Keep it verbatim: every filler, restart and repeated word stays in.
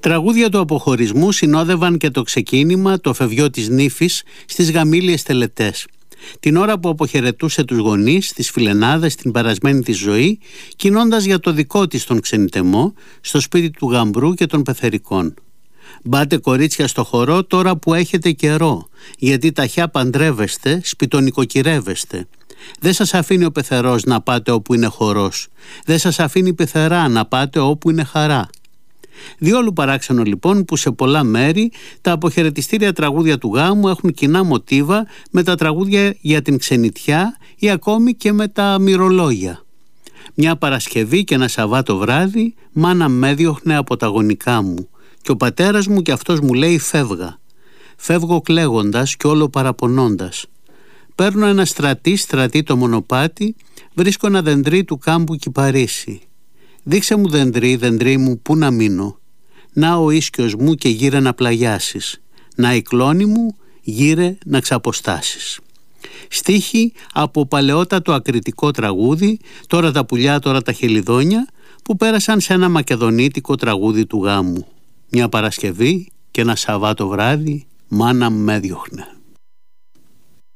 Τραγούδια του αποχωρισμού συνόδευαν και το ξεκίνημα, το φευγιό της νύφης στις γαμήλιες τελετές. Την ώρα που αποχαιρετούσε τους γονείς, τις φιλενάδες, την περασμένη της ζωή, κινώντας για το δικό της τον ξενιτεμό στο σπίτι του γαμπρού και των πεθερικών. Μπάτε κορίτσια στο χορό τώρα που έχετε καιρό, γιατί ταχιά παντρεύεστε, σπιτονικοκυρεύεστε. Δεν σας αφήνει ο πεθερός να πάτε όπου είναι χορός. Δεν σας αφήνει η πεθερά να πάτε όπου είναι χαρά. Διόλου παράξενο λοιπόν που σε πολλά μέρη τα αποχαιρετιστήρια τραγούδια του γάμου έχουν κοινά μοτίβα με τα τραγούδια για την ξενιτιά ή ακόμη και με τα μυρολόγια. Μια Παρασκευή και ένα Σαββάτο βράδυ μάνα με έδιωχνε από τα γονικά μου και ο πατέρας μου και αυτός μου λέει φεύγα. Φεύγω κλαίγοντας και όλο παραπονώντας. Παίρνω ένα στρατή, στρατή το μονοπάτι, βρίσκω ένα δεντρί του κάμπου κυπαρίσι. Δείξε μου δεντρί, δεντρί μου, πού να μείνω. Να ο ίσκιος μου και γύρε να πλαγιάσεις. Να η κλόνη μου, γύρε να ξαποστάσεις. Στίχοι από παλαιότατο ακριτικό τραγούδι, τώρα τα πουλιά, τώρα τα χελιδόνια, που πέρασαν σε ένα μακεδονίτικο τραγούδι του γάμου. Μια Παρασκευή και ένα Σαββάτο βράδυ μάνα με έδιωχνε.